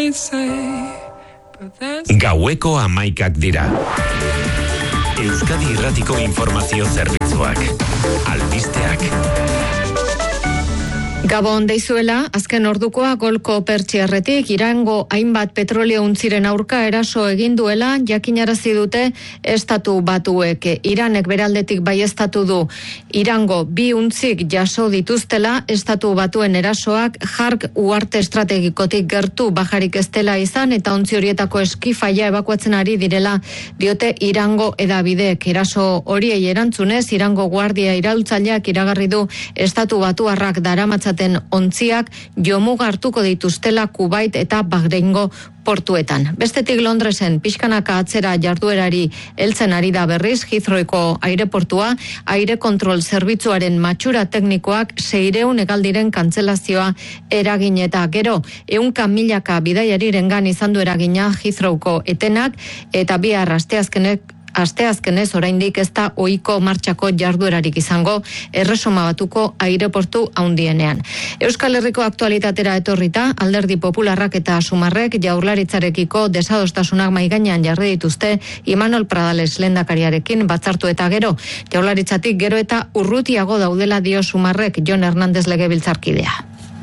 Gaueko 11 dira. Euskadi Irratiko informazio zerbitzuak. Albisteak. Gabon deizuela, azken ordukoa golko pertsiarretik Irango hainbat petrolio untziren aurka eraso egin duela jakinarazi dute estatu batuek. Iranek beraldetik baieztatu du Irango 2 untzik jaso dituztela estatu batuen erasoak Jark uharte estrategikotik gertu bajarik ez dela izan eta ontzi horietako eskifaia ebakuatzen ari direla diote Irango hedabideek. Eraso horiei erantzunez Irango guardia iraultzaileak iragarri du estatu batuarrak daramatzaten ontziak jomuga hartuko dituztela Kuwait eta Bahreingo portuetan. Bestetik Londresen pixkanaka atzera jarduerari heltzen ari da berriz Heathrowko aireportua, aire kontrol zerbitzuaren matxura teknikoak 600 hegaldiren kantzelazioa eragin eta gero 100 milaka bidaiarirengan izan du eragina Heathrowko etenak eta bihar asteazkenez oraindik ez da ohiko martxako jarduerarik izango Erresuma Batuko aireportu handienean. Euskal Herriko aktualitatera etorrita, Alderdi Popularrak eta Sumarrek Jaurlaritzarekiko desadostasunak mahai gainean jarri dituzte Imanol Pradales lehendakariarekin batzartu eta gero. Jaurlaritzatik gero eta urrutiago daudela dio Sumarrek Jon Hernández legebiltzarkidea.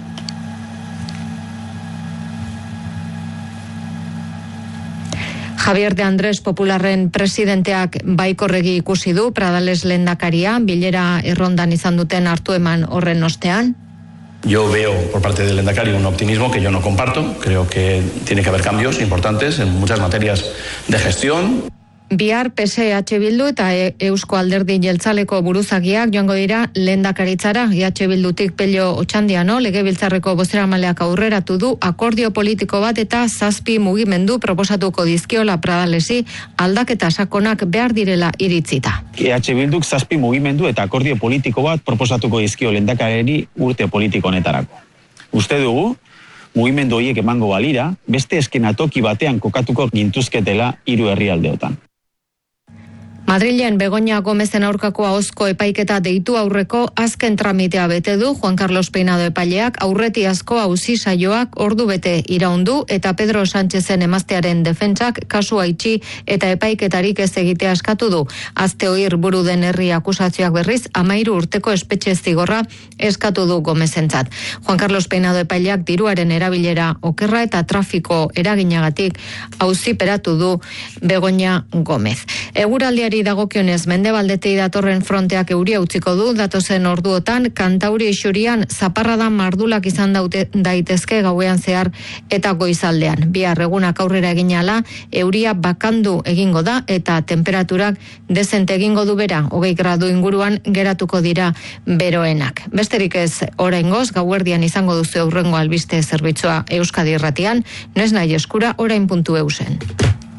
Javier de Andrés Popularren presidenteak baikorregi ikusi du Pradales lehendakaria bilera errondan izan duten hartu eman horren ostean. Yo veo por parte del lehendakari un optimismo que yo no comparto. Creo que tiene que haber cambios importantes en muchas materias de gestión. Bihar PSE Bildu eta Eusko Alderdi Jeltzaleko buruzagiak joango dira lehendakaritzara. Bildutik Pello Otxandiano legebiltzarreko bozeramaleak aurreratu du akordio politiko bat eta 7 mugimendu proposatuko dizkiola Pradalesi aldaketa sakonak behar direla iritzita. Bilduk 7 mugimendu eta akordio politiko bat proposatuko dizkio lehendakariari urte politiko honetarako. Uste dugu mugimendu horiek emango balira, beste eskenatoki batean kokatuko gintuzketela 3 herrialdeotan. Madrilen Begoña Gómezen aurkako ahozko epaiketa deitu aurreko azken tramitea bete du Juan Carlos Peinado epaileak aurretiazko auzi saioak ordu bete iraundu eta Pedro Sánchezen emaztearen defentsak kasua itxi eta epaiketarik ez egitea eskatu du. Azte oir buru den herri akusazioak berriz 13 urteko espetxe zigorra eskatu du Gómezentzat. Juan Carlos Peinado epaileak diruaren erabilera okerra eta trafiko eraginagatik auziperatu du Begoña Gómez. Eguraldiari dagokionez mendebaldetik datorren fronteak euria utziko du datozen orduotan Kantauri isurian zaparrada mardulak izan daitezke gauean zehar eta goizaldean. Bihar egunak aurrera egin ahala euria bakandu egingo da eta temperaturak dezente egingo du bera 20 gradu inguruan geratuko dira beroenak. Besterik ez oraingoz gauerdian izango duzu aurrengo albiste zerbitzua Euskadi Irratian, noiz nahi eskura orain.eusen.